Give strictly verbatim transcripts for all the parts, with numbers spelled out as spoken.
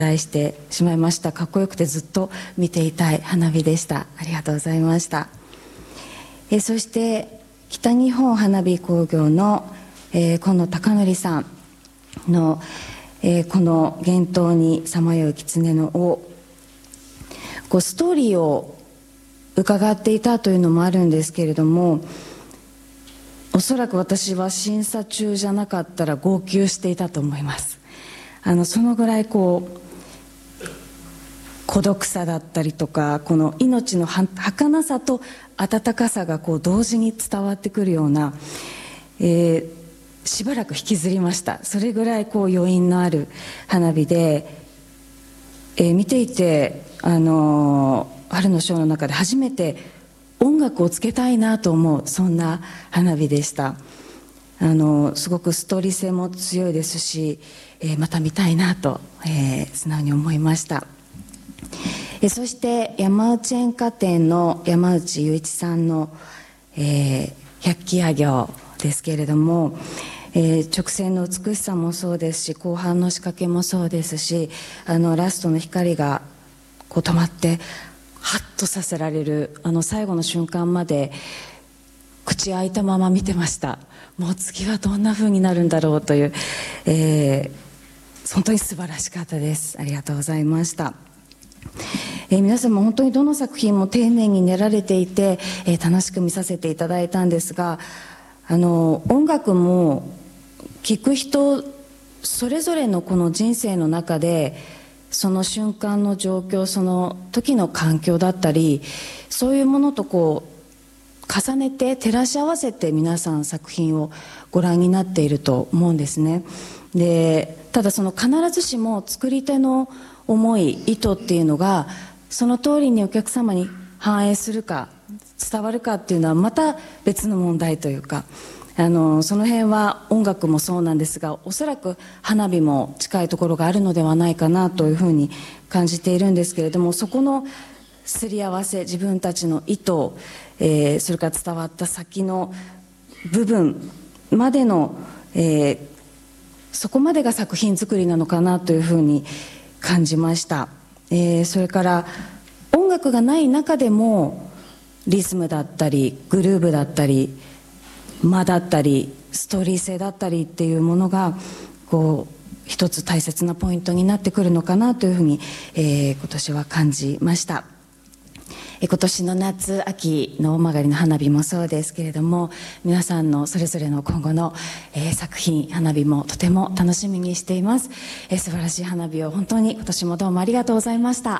題してしまいました。かっこよくてずっと見ていたい花火でした。ありがとうございました。えそして北日本花火工業の、えー、今野貴則さんの、えー、この厳冬にさまよう狐の尾、こうストーリーを伺っていたというのもあるんですけれども、おそらく私は審査中じゃなかったら号泣していたと思います。あのそのぐらいこう孤独さだったりとか、この命の儚さと温かさがこう同時に伝わってくるような、えー、しばらく引きずりました。それぐらいこう余韻のある花火で、えー、見ていて、あのー、春の章の中で初めて音楽をつけたいなと思う、そんな花火でした。あのー、すごくストーリー性も強いですし、えー、また見たいなと、えー、素直に思いました。そして山内演歌店の山内雄一さんの、えー、百鬼夜行ですけれども、えー、直線の美しさもそうですし、後半の仕掛けもそうですし、あのラストの光がこう止まってハッとさせられるあの最後の瞬間まで口開いたまま見てました。もう次はどんな風になるんだろうという、えー、本当に素晴らしかったです。ありがとうございました。えー、皆さんも本当にどの作品も丁寧に練られていて、えー、楽しく見させていただいたんですが、あの音楽も聴く人それぞれのこの人生の中でその瞬間の状況、その時の環境だったり、そういうものとこう重ねて照らし合わせて皆さん作品をご覧になっていると思うんですね。でただその必ずしも作り手の思い意図っていうのがその通りにお客様に反映するか伝わるかっていうのはまた別の問題というか、あのその辺は音楽もそうなんですが、おそらく花火も近いところがあるのではないかなというふうに感じているんですけれども、そこのすり合わせ、自分たちの意図、えー、それから伝わった先の部分までの、えー、そこまでが作品作りなのかなというふうに感じました。えー、それから音楽がない中でもリズムだったりグルーヴだったり間だったりストーリー性だったりっていうものがこう一つ大切なポイントになってくるのかなというふうに、えー、今年は感じました。今年の夏秋の大曲の花火もそうですけれども、皆さんのそれぞれの今後の、えー、作品花火もとても楽しみにしています。えー、素晴らしい花火を本当に今年もどうもありがとうございました。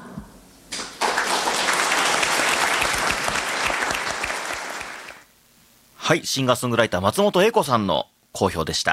はい、シンガーソングライター松本英子さんの好評でした。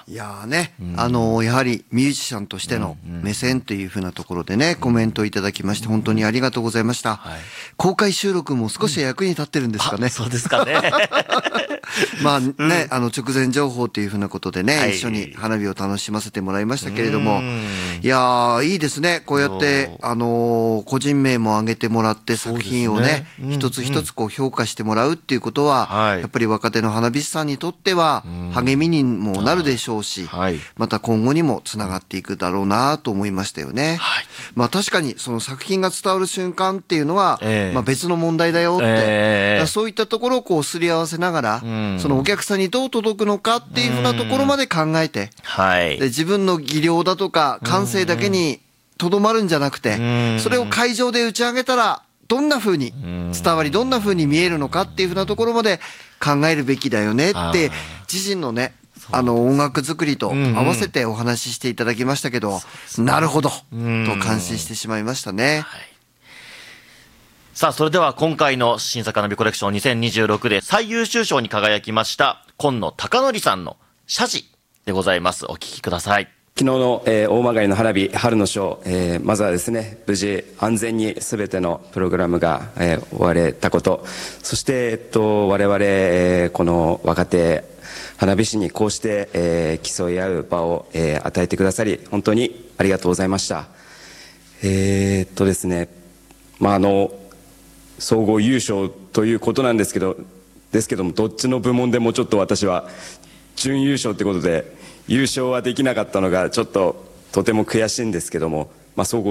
いやーね、うん、あのー、やはりミュージシャンとしての目線というふうなところでね、うん、コメントをいただきまして本当にありがとうございました。はい、公開収録も少し役に立ってるんですかね。うん、 そうですかね。 まあね、うん、あの直前情報というふうなことでね、はい、一緒に花火を楽しませてもらいましたけれども、いやーいいですね。こうやってあのー、個人名も挙げてもらって作品をね、うん、一つ一つこう評価してもらうっていうことは、はい、やっぱり若手の花火師さんにとっては励みにもなるでしょうし、はい、また今後にもつながっていくだろうなと思いましたよね。はい、まあ確かにその作品が伝わる瞬間っていうのは、えー、まあ別の問題だよって、えー、そういったところをこうすり合わせながら、うん、そのお客さんにどう届くのかっていうふうなところまで考えて、はい、で自分の技量だとか感性だけにとどまるんじゃなくて、それを会場で打ち上げたらどんな風に伝わりどんな風に見えるのかっていう風なところまで考えるべきだよねって自身のねあの音楽作りと合わせてお話ししていただきましたけど、なるほどと感心してしまいましたね。はい、 さあそれでは今回の新作花火コレクションにせんにじゅうろくで最優秀賞に輝きました今野貴則さんの謝辞でございます。お聞きください。 昨日の、えー、大曲の花火春の章、えー、まずはですね無事安全に全てのプログラムが、えー、終われたこと、そして、えっと、我々、えー、この若手花火師にこうして、えー、競い合う場を、えー、与えてくださり本当にありがとうございました。えー、っとですねまああの総合優勝ということなんですけどですけどもどっちの部門でもちょっと私は準優勝ということで優勝はできなかったのがちょっととても悔しいんですけども、 まあ、総合